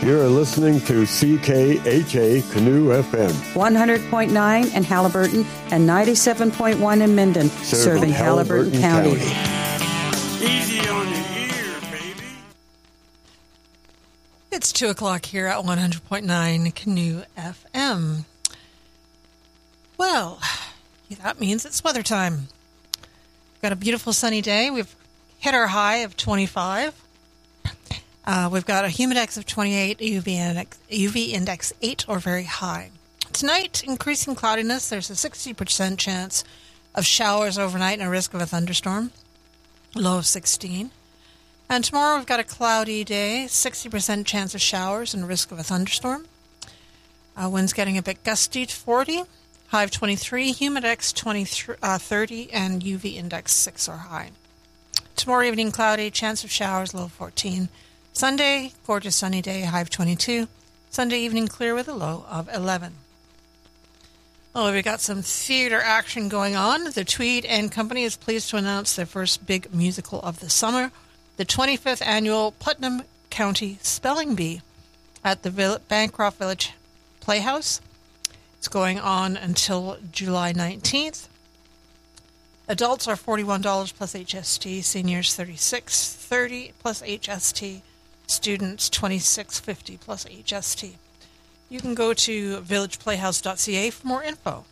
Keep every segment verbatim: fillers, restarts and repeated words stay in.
You're listening to C K H A Canoe F M. one hundred point nine in Haliburton and ninety-seven point one in Minden, serving, serving Haliburton, Haliburton County. County. Easy on the ear, baby. It's two o'clock here at one hundred point nine Canoe F M. Well, that means it's weather time. We've got a beautiful sunny day. We've hit our high of twenty-five. Uh, we've got a humidex of twenty-eight, U V index, U V index eight or very high. Tonight, increasing cloudiness. There's a sixty percent chance of showers overnight and a risk of a thunderstorm. Low of sixteen. And tomorrow we've got a cloudy day, sixty percent chance of showers and risk of a thunderstorm. Uh, wind's getting a bit gusty to forty. High of twenty-three, humidex twenty, uh, thirty, and U V index six or high. Tomorrow evening cloudy, chance of showers, low of fourteen. Sunday, gorgeous sunny day, high of twenty-two. Sunday evening clear with a low of eleven. Oh, we've got some theater action going on. The Tweed and Company is pleased to announce their first big musical of the summer, the twenty-fifth annual Putnam County Spelling Bee at the Bancroft Village Playhouse. It's going on until July nineteenth. Adults are forty-one dollars plus H S T, seniors thirty-six dollars and thirty cents plus H S T, students twenty-six dollars and fifty cents plus H S T. You can go to village playhouse dot c a for more info.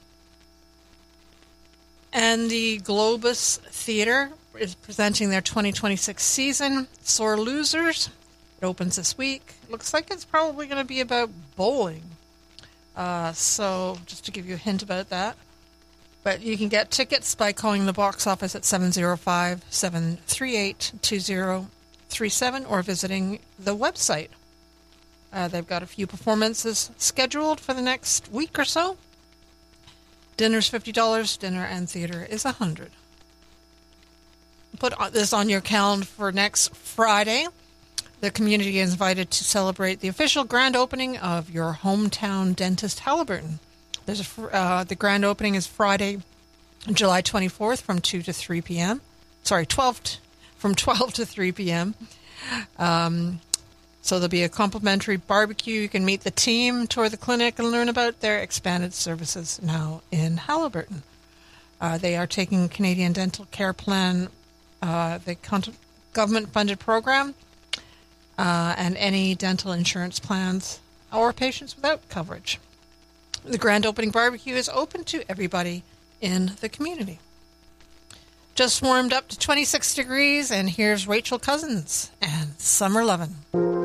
And the Globus Theatre is presenting their twenty twenty-six season, Sore Losers. It opens this week. It looks like it's probably going to be about bowling. Uh, so, just to give you a hint about that. But you can get tickets by calling the box office at seven oh five, seven three eight, two oh three seven or visiting the website. Uh, they've got a few performances scheduled for the next week or so. Dinner's fifty dollars, dinner and theater is one hundred dollars. Put this on your calendar for next Friday. The community is invited to celebrate the official grand opening of your hometown dentist, Haliburton. There's a, uh, the grand opening is Friday, July twenty-fourth from two to three p.m. Sorry, twelve to, from twelve to three p.m. Um, so there'll be a complimentary barbecue. You can meet the team, tour the clinic, and learn about their expanded services now in Haliburton. Uh, they are taking Canadian Dental Care Plan, uh, the government-funded program, uh, and any dental insurance plans or patients without coverage. The grand opening barbecue is open to everybody in the community. Just warmed up to twenty-six degrees, and here's Rachel Cousins and Summer Lovin'.